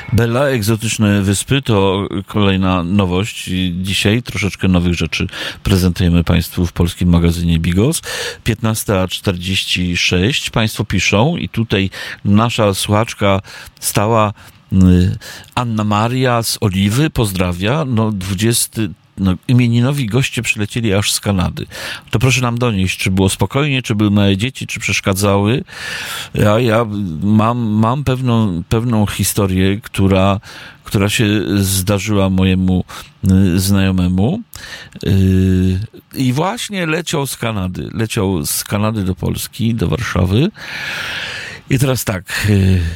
Bella, egzotyczne wyspy to kolejna nowość. Dzisiaj troszeczkę nowych rzeczy prezentujemy Państwu w polskim magazynie Bigos. 15:46. Państwo piszą i tutaj nasza słuchaczka stała Anna Maria z Oliwy pozdrawia. 20. Imieninowi goście przylecieli aż z Kanady. To proszę nam donieść, czy było spokojnie, czy były małe dzieci, czy przeszkadzały. Ja mam pewną historię, która się zdarzyła mojemu znajomemu i właśnie leciał z Kanady do Polski, do Warszawy. I teraz tak...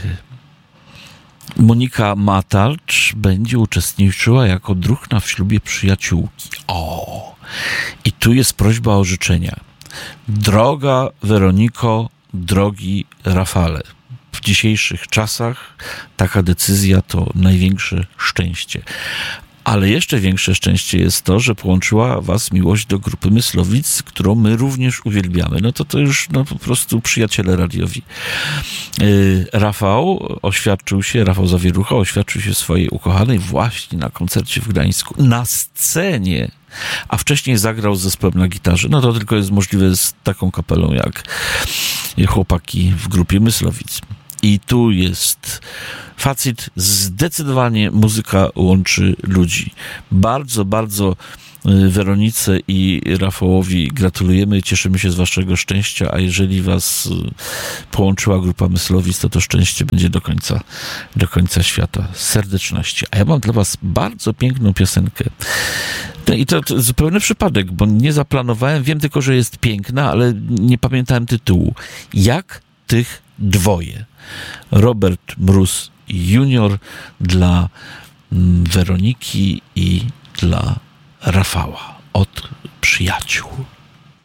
Monika Matalcz będzie uczestniczyła jako druhna w ślubie przyjaciółki. I tu jest prośba o życzenia. Droga Weroniko, drogi Rafale, w dzisiejszych czasach taka decyzja to największe szczęście. Ale jeszcze większe szczęście jest to, że połączyła was miłość do grupy Myslowic, którą my również uwielbiamy. To już po prostu przyjaciele radiowi. Rafał Zawierucha oświadczył się swojej ukochanej właśnie na koncercie w Gdańsku, na scenie, a wcześniej zagrał z zespołem na gitarze. To tylko jest możliwe z taką kapelą jak chłopaki w grupie Myslowic. I tu jest facet. Zdecydowanie muzyka łączy ludzi. Bardzo, bardzo Weronice i Rafałowi gratulujemy. Cieszymy się z waszego szczęścia, a jeżeli was połączyła grupa Myslowic, to szczęście będzie do końca świata. Serdeczności. A ja mam dla was bardzo piękną piosenkę. I to zupełny przypadek, bo nie zaplanowałem. Wiem tylko, że jest piękna, ale nie pamiętałem tytułu. Jak tych dwoje. Robert Mróz Junior dla Weroniki i dla Rafała od przyjaciół.